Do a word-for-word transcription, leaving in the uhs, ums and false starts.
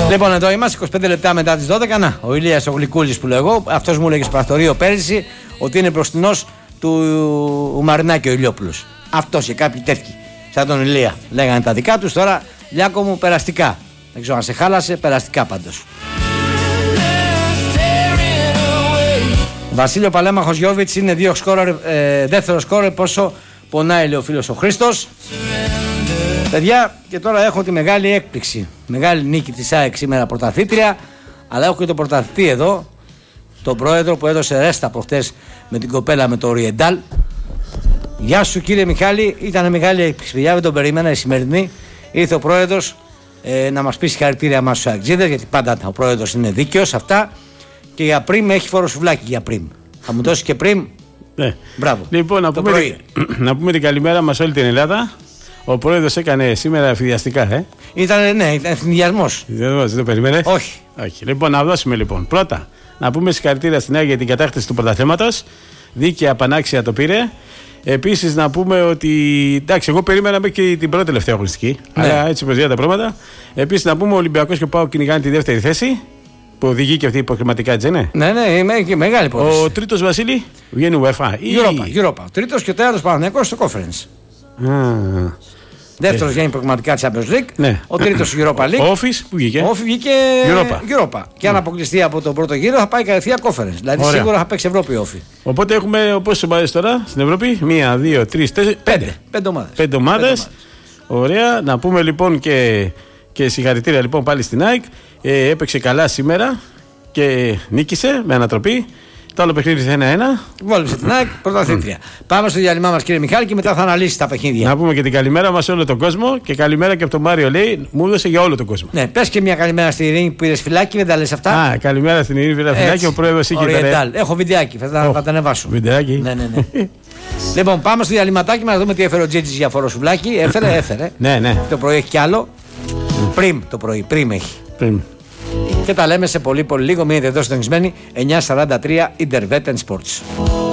Λοιπόν, εδώ είμαστε είκοσι πέντε λεπτά μετά τις δώδεκα. Να, ο Ηλίας ο Γλυκούλης που λέω εγώ, αυτός μου έλεγε στο πρακτορείο πέρυσι ότι είναι μπροστινός του Μαρινάκη ο Ηλιόπουλος. Αυτός και κάποιοι τέτοιοι, σαν τον Ηλία, λέγανε τα δικά τους. Τώρα, Λιάκο μου, περαστικά. Δεν ξέρω αν σε χάλασε, περαστικά πάντως. Βασίλειο Παλέμαχος Γιώβιτς είναι δύο σκόρερ, ε, δεύτερο σκόρερ, πόσο πονάει, λέει ο φίλος ο Χρήστος. Παιδιά, και τώρα έχω τη μεγάλη έκπληξη. Μεγάλη νίκη της ΑΕΚ σήμερα πρωταθλήτρια. Αλλά έχω και τον πρωταθλητή εδώ, τον πρόεδρο που έδωσε ρέστα προχτές με την κοπέλα με το Ριεντάλ. Γεια σου κύριε Μιχάλη, ήταν μεγάλη έκπληξη. Παιδιά, δεν τον περίμενα η σημερινή. Ήρθε ο πρόεδρος ε, να μας πει συγχαρητήρια μας στους ΑΕΚτζίδες, γιατί πάντα ο πρόεδρος είναι δίκαιος αυτά. Και για πριμ έχει φοροσουβλάκι για πριμ. Θα μου δώσει και πριμ. Ναι. Μπράβο. Λοιπόν, να πούμε, να πούμε την καλημέρα μας όλη την Ελλάδα. Ο πρόεδρος έκανε σήμερα εφηδιαστικά, ε. Ήταν, ναι, ήταν εθνιδιασμός. Δεν το περίμενες. Όχι. Όχι. Λοιπόν, να δώσουμε λοιπόν. Πρώτα, να πούμε συγχαρητήρια στην ΑΕΚ για την κατάκτηση του πρωταθλήματος. Δίκαια πανάξια το πήρε. Επίσης, να πούμε ότι. Εντάξει, εγώ περίμενα μέχρι και την πρώτη τελευταία αγωνιστική. Ναι. Αλλά έτσι όπως τα πράγματα. Επίσης, να πούμε ο Ολυμπιακός και ο ΠΑΟΚ κυνηγάνε τη δεύτερη θέση. Που οδηγεί και αυτή η υποχρηματικά, έτσι είναι. Ναι, ναι, είναι μεγάλη υπόθεση. Ο τρίτος Βασίλη βγαίνει UEFA. Europa. Europa. Ο τρίτος και ο τέταρτος Παναθηναϊκός στο Conference. Ah. Δεύτερος βγαίνει πραγματικά Champions League. Ναι. Ο τρίτος Europa League. Ο Όφης που βγήκε. Ο Όφης βγήκε Europa. Europa. Και αν αποκλειστεί από τον πρώτο γύρο θα πάει κατευθείαν Conference. Δηλαδή Ωραία. σίγουρα θα παίξει Ευρώπη ο Όφη. Οπότε έχουμε πόσες ομάδες τώρα στην Ευρώπη? Μία, δύο, τρεις, τέσσερις, πέντε. Πέντε ομάδες. Πέντε ομάδες. Ωραία. Να πούμε λοιπόν και, και συγχαρητήρια λοιπόν πάλι στην ΑΕΚ. Ε, έπαιξε καλά σήμερα και νίκησε με ανατροπή. Το άλλο παιχνίδι θα είναι ένα. Βόλεψε την ΑΕΚ, πρωταθλήτρια. Πάμε στο διάλειμμα μας κύριε Μιχάλη και μετά θα αναλύσει τα παιχνίδια. Να πούμε και την καλημέρα μας σε όλο τον κόσμο και καλημέρα και από τον Μάριο λέει, μου έδωσε για όλο τον κόσμο. Ναι, πες και μια καλημέρα στην Ειρήνη που πήρες φυλάκι, δεν τα λες αυτά. Α, καλημέρα στην Ειρήνη που πήρες φυλάκι, ο πρόεδρος είχε Ριεντάλ. Έχω βιντεάκι, θα τα, oh. τα ανεβάσω. Βιντεάκι. Ναι, ναι, ναι. Λοιπόν, πάμε στο διαλυματάκι μας να δούμε τι έφερε ο Τζίτζης για φοροσουβλάκι. Έφερε, έφερε. Ναι, ναι. Το πρωί έχει κι άλλο. Πριμ το πρωί, πριμ έχει. Πριμ. Και τα λέμε σε πολύ πολύ λίγο. Μείνετε εδώ συντονισμένοι. εννιά σαράντα τρία Intervet and Sports.